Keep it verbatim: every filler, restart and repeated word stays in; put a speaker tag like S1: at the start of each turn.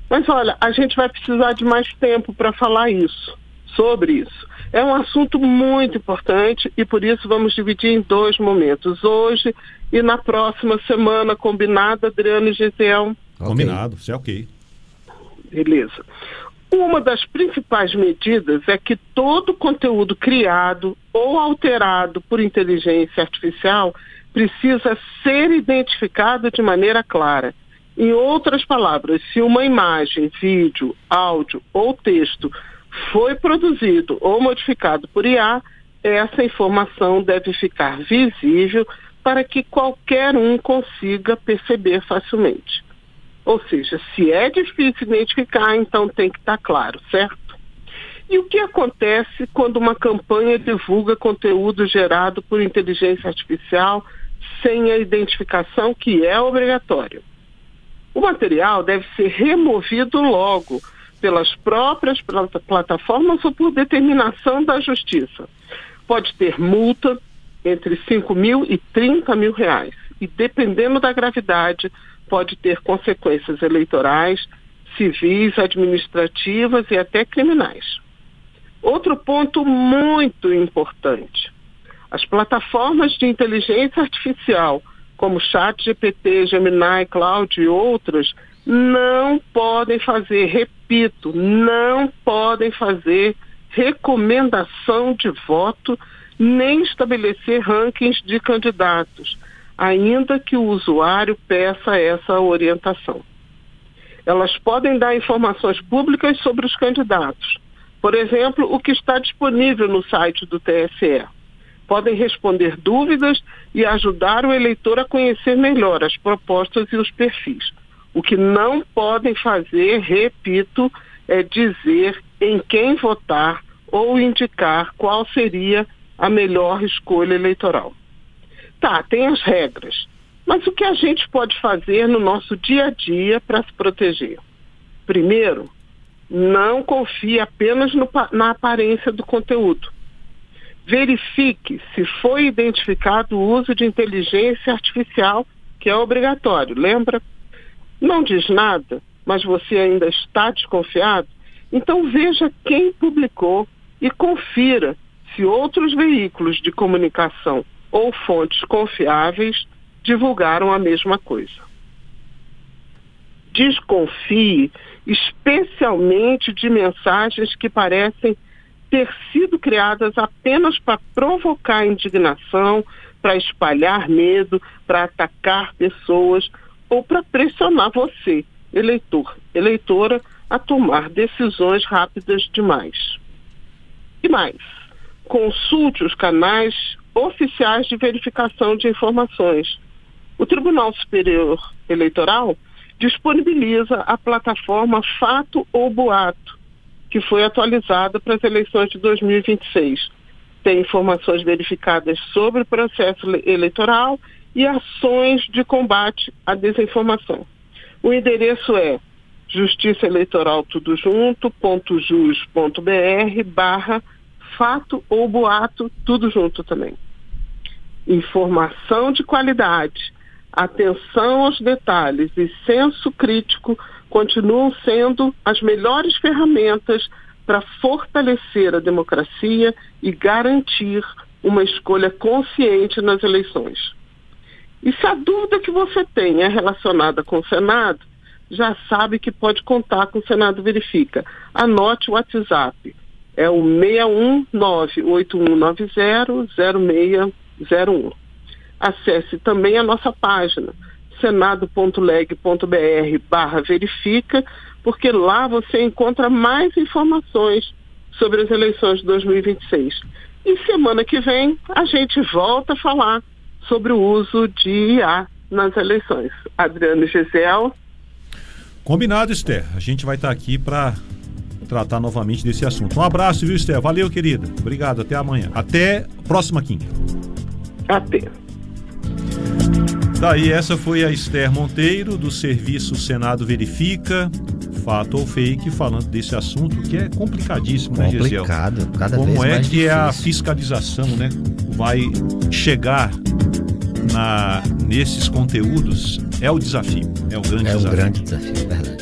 S1: Mas olha, a gente vai precisar de mais tempo para falar isso, sobre isso. É um assunto muito importante e por isso vamos dividir em dois momentos, hoje e na próxima semana, combinado, Adriano e Gisele?
S2: Combinado, isso é ok.
S1: Beleza. Uma das principais medidas é que todo conteúdo criado ou alterado por inteligência artificial precisa ser identificado de maneira clara. Em outras palavras, se uma imagem, vídeo, áudio ou texto foi produzido ou modificado por I A, essa informação deve ficar visível para que qualquer um consiga perceber facilmente. Ou seja, se é difícil identificar, então tem que estar claro, certo? E o que acontece quando uma campanha divulga conteúdo gerado por inteligência artificial sem a identificação, que é obrigatório? O material deve ser removido logo pelas próprias plataformas ou por determinação da Justiça. Pode ter multa entre cinco mil e trinta mil reais. E dependendo da gravidade, pode ter consequências eleitorais, civis, administrativas e até criminais. Outro ponto muito importante. As plataformas de inteligência artificial, como ChatGPT, Gemini, Claude e outras, não podem fazer, repito, não podem fazer recomendação de voto, nem estabelecer rankings de candidatos, ainda que o usuário peça essa orientação. Elas podem dar informações públicas sobre os candidatos. Por exemplo, o que está disponível no site do T S E. Podem responder dúvidas e ajudar o eleitor a conhecer melhor as propostas e os perfis. O que não podem fazer, repito, é dizer em quem votar ou indicar qual seria a melhor escolha eleitoral. Tá, tem as regras, mas o que a gente pode fazer no nosso dia a dia para se proteger? Primeiro, não confie apenas no, na aparência do conteúdo. Verifique se foi identificado o uso de inteligência artificial, que é obrigatório, lembra? Não diz nada, mas você ainda está desconfiado? Então veja quem publicou e confira se outros veículos de comunicação ou fontes confiáveis divulgaram a mesma coisa. Desconfie especialmente de mensagens que parecem ter sido criadas apenas para provocar indignação, para espalhar medo, para atacar pessoas ou para pressionar você, eleitor, eleitora, a tomar decisões rápidas demais. E mais, consulte os canais oficiais de verificação de informações. O Tribunal Superior Eleitoral disponibiliza a plataforma Fato ou Boato, que foi atualizada para as eleições de dois mil e vinte e seis. Tem informações verificadas sobre o processo eleitoral e ações de combate à desinformação. O endereço é justiça eleitoral tudo junto, ponto jus ponto br, barra fato ou boato, tudo junto também. Informação de qualidade, atenção aos detalhes e senso crítico continuam sendo as melhores ferramentas para fortalecer a democracia e garantir uma escolha consciente nas eleições. E se a dúvida que você tem é relacionada com o Senado, já sabe que pode contar com o Senado Verifica. Anote o WhatsApp. É o seis um nove oito um nove zero zero seis zero um. Acesse também a nossa página, senado ponto leg ponto br barra verifica, porque lá você encontra mais informações sobre as eleições de dois mil e vinte e seis. E semana que vem a gente volta a falar sobre o uso de I A nas eleições. Adriano e Gisele.
S2: Combinado, Esther. A gente vai estar aqui para tratar novamente desse assunto. Um abraço, viu, Esther? Valeu, querida. Obrigado. Até amanhã. Até próxima quinta.
S1: Até.
S2: Daí, essa foi a Esther Monteiro, do Serviço Senado Verifica, Fato ou Fake, falando desse assunto que é complicadíssimo, né, Gisele?
S3: Complicado, cada
S2: Como
S3: vez
S2: é
S3: mais
S2: que
S3: difícil.
S2: a fiscalização, né, vai chegar na, nesses conteúdos? É o desafio, é o grande
S3: É um
S2: desafio.
S3: grande desafio, verdade.